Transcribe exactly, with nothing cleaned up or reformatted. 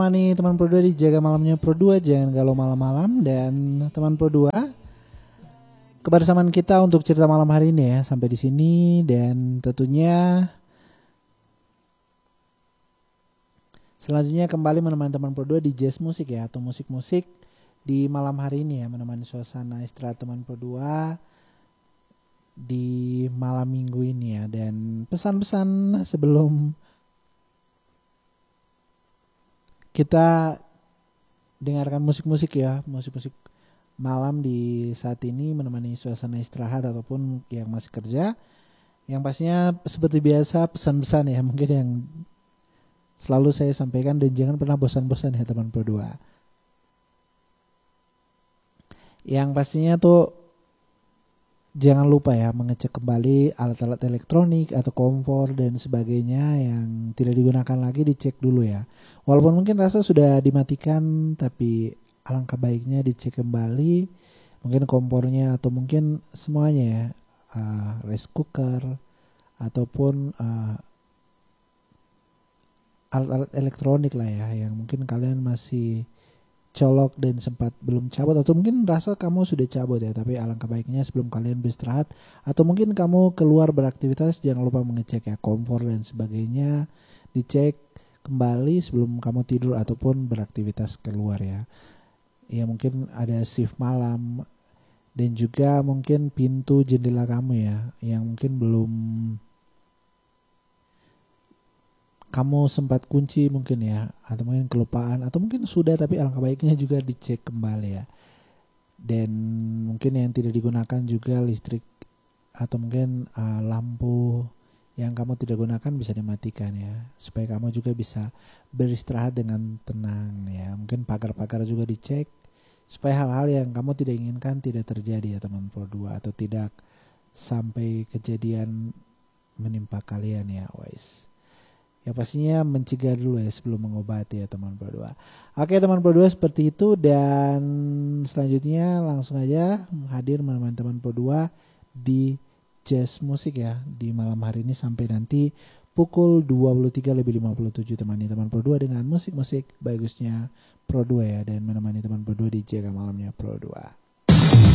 Mani teman Pro dua dijaga malamnya Pro dua, jangan galau malam-malam. Dan teman Pro dua, kebersamaan kita untuk cerita malam hari ini ya sampai di sini. Dan tentunya selanjutnya kembali menemani teman Pro dua di jazz musik ya, atau musik-musik di malam hari ini ya, menemani suasana istirahat teman Pro dua di malam minggu ini ya. Dan pesan-pesan sebelum kita dengarkan musik-musik ya, musik-musik malam di saat ini menemani suasana istirahat ataupun yang masih kerja. Yang pastinya seperti biasa pesan-pesan ya, mungkin yang selalu saya sampaikan, dan jangan pernah bosan-bosan ya teman Pro dua. Yang pastinya tuh jangan lupa ya mengecek kembali alat-alat elektronik atau kompor dan sebagainya yang tidak digunakan lagi, dicek dulu ya. Walaupun mungkin rasa sudah dimatikan, tapi alangkah baiknya dicek kembali. Mungkin kompornya atau mungkin semuanya ya, uh, rice cooker ataupun uh, alat-alat elektronik lah ya, yang mungkin kalian masih colok dan sempat belum cabut, atau mungkin rasa kamu sudah cabut ya, tapi alangkah baiknya sebelum kalian beristirahat atau mungkin kamu keluar beraktivitas, jangan lupa mengecek ya kompor dan sebagainya, dicek kembali sebelum kamu tidur ataupun beraktivitas keluar ya. Ya mungkin ada shift malam, dan juga mungkin pintu jendela kamu ya yang mungkin belum kamu sempat kunci mungkin ya, atau mungkin kelupaan, atau mungkin sudah tapi alangkah baiknya juga dicek kembali ya. Dan mungkin yang tidak digunakan juga listrik atau mungkin uh, lampu yang kamu tidak gunakan bisa dimatikan ya, supaya kamu juga bisa beristirahat dengan tenang ya. Mungkin pagar-pagar juga dicek supaya hal-hal yang kamu tidak inginkan tidak terjadi ya teman Pro dua, atau tidak sampai kejadian menimpa kalian ya guys. Ya pastinya mencegah dulu ya sebelum mengobati ya teman Pro dua. Oke teman Pro dua, seperti itu. Dan selanjutnya langsung aja hadir menemani teman Pro dua di jazz musik ya di malam hari ini sampai nanti pukul dua puluh tiga lebih lima puluh tujuh, temani teman Pro dua dengan musik-musik bagusnya Pro dua ya, dan menemani teman Pro dua di jaga malamnya Pro dua.